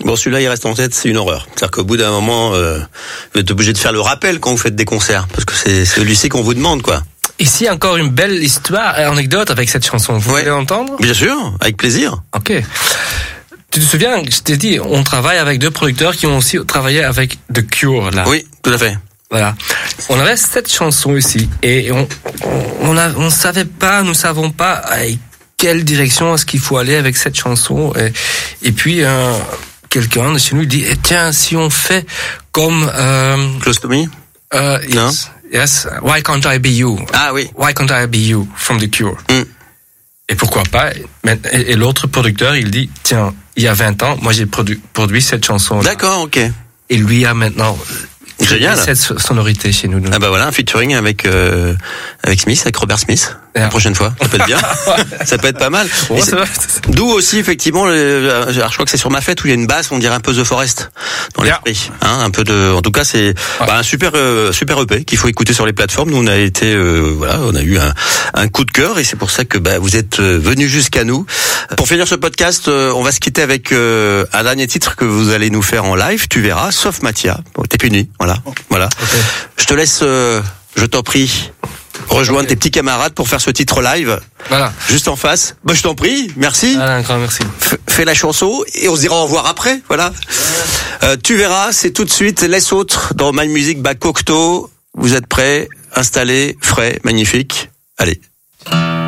Bon, celui-là, il reste en tête, c'est une horreur. C'est-à-dire qu'au bout d'un moment, vous êtes obligé de faire le rappel quand vous faites des concerts, parce que c'est celui-ci qu'on vous demande, quoi. Ici, encore une belle histoire, anecdote avec cette chanson. Vous voulez l'entendre? Bien sûr, avec plaisir. Ok. Tu te souviens, je t'ai dit, on travaille avec 2 producteurs qui ont aussi travaillé avec The Cure, là. Oui, tout à fait. Voilà. On avait cette chanson ici, et on savait pas, nous savons pas avec quelle direction est-ce qu'il faut aller avec cette chanson, et puis, quelqu'un de chez nous dit, tiens, si on fait comme, Close to Me? Yes. Why Can't I Be You? Ah oui. Why Can't I Be You from The Cure? Et pourquoi pas? Et l'autre producteur, il dit, tiens, il y a 20 ans, moi j'ai produit cette chanson. D'accord, ok. Et lui a maintenant génial cette sonorité chez nous. Ah bah voilà, un featuring avec Smith, avec Robert Smith. La prochaine fois, ça peut être bien. Ça peut être pas mal. Ouais, D'où aussi effectivement, alors je crois que c'est sur ma fête où il y a une basse, on dirait un peu The Forest dans l'esprit. Hein, un peu de, en tout cas c'est un super EP qu'il faut écouter sur les plateformes. Nous on a été on a eu un coup de cœur et c'est pour ça que vous êtes venus jusqu'à nous. Pour finir ce podcast, on va se quitter avec un dernier titre que vous allez nous faire en live. Tu verras, sauf Mathia. Bon, t'es puni, voilà. Okay. Je te laisse, je t'en prie, rejoindre tes petits camarades pour faire ce titre live. Voilà. Juste en face. Je t'en prie, merci. Un grand merci. Fais la chanson et on se dira au revoir après, voilà. Tu verras, c'est tout de suite Les Autres dans My Music by Cocteau. Vous êtes prêts, installés, frais, magnifique. Allez.